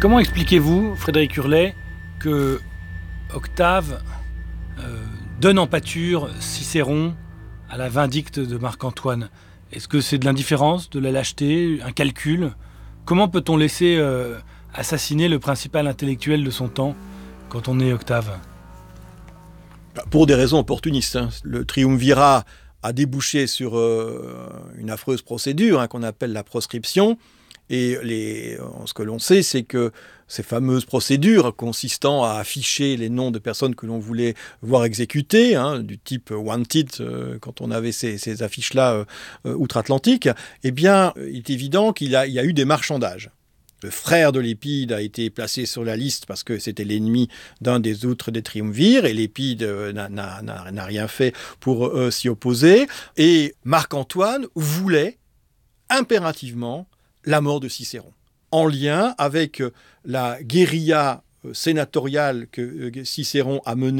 Comment expliquez-vous, Frédéric Hurlet, que Octave donne en pâture Cicéron à la vindicte de Marc-Antoine? Est-ce que c'est de l'indifférence, de la lâcheté, un calcul? Comment peut-on laisser assassiner le principal intellectuel de son temps quand on est Octave? Pour des raisons opportunistes. Le triumvirat a débouché sur une affreuse procédure qu'on appelle la proscription. Et ce que l'on sait, c'est que ces fameuses procédures consistant à afficher les noms de personnes que l'on voulait voir exécutées, du type wanted, quand on avait ces affiches-là outre-Atlantique, eh bien, il est évident qu'il y a eu des marchandages. Le frère de Lépide a été placé sur la liste parce que c'était l'ennemi d'un des autres des triumvirs, et Lépide n'a rien fait pour s'y opposer. Et Marc-Antoine voulait impérativement la mort de Cicéron, en lien avec la guérilla sénatoriale que Cicéron a menée